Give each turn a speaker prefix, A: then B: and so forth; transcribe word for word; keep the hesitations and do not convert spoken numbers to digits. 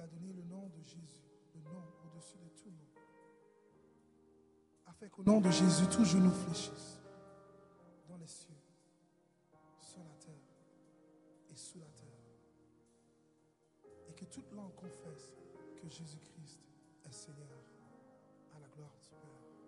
A: donné le nom de Jésus, le nom au-dessus de tout nom, afin qu'au nom de Jésus, tout genou fléchisse dans les cieux, sur la terre et sous la terre. Et que toute langue confesse que Jésus-Christ est Seigneur, à la gloire du Père.